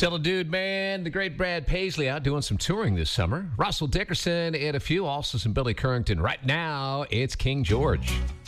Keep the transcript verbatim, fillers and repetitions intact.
Still a dude, man. The great Brad Paisley out doing some touring this summer. Russell Dickerson and a few, also some Billy Currington. Right now, it's King George.